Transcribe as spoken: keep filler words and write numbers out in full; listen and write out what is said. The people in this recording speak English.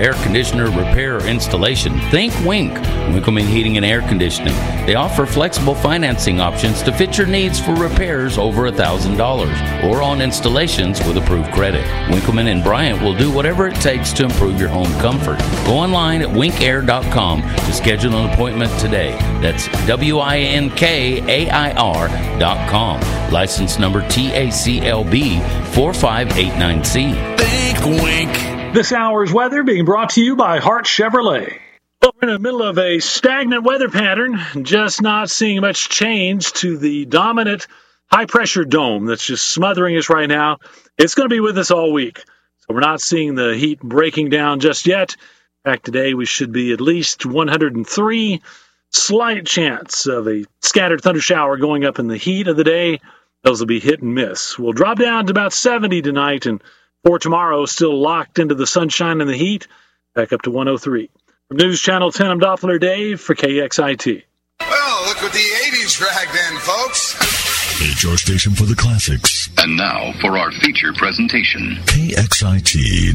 air conditioner repair or installation, think Wink, Winkleman Heating and Air Conditioning. They offer flexible financing options to fit your needs for repairs over one thousand dollars or on installations with approved credit. Winkleman and Bryant will do whatever it takes to improve your home comfort. Go online at wink air dot com to schedule an appointment today. That's W I N K A I R dot com. License number T A C L B four five eight nine C. Think Wink. This hour's weather being brought to you by Hart Chevrolet. Well, we're in the middle of a stagnant weather pattern, just not seeing much change to the dominant high-pressure dome that's just smothering us right now. It's going to be with us all week, so we're not seeing the heat breaking down just yet. In fact, today we should be at least one hundred three. Slight chance of a scattered thunder shower going up in the heat of the day. Those will be hit and miss. We'll drop down to about seventy tonight, and for tomorrow, still locked into the sunshine and the heat, back up to one oh three. From News Channel ten, I'm Doppler Dave for K X I T. Well, look what the eighties dragged in, folks. It's your station for the classics. And now for our feature presentation. K X I T